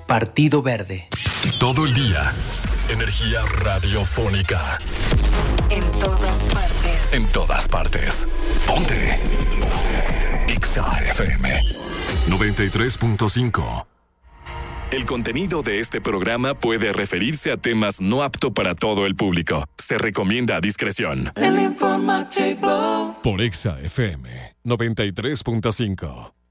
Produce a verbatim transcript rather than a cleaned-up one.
Partido Verde. Todo el día, energía radiofónica. En todas partes. En todas partes. Ponte. Ponte. Exa F M noventa y tres punto cinco. El contenido de este programa puede referirse a temas no apto para todo el público. Se recomienda discreción. El informativo. Por Exa F M noventa y tres punto cinco.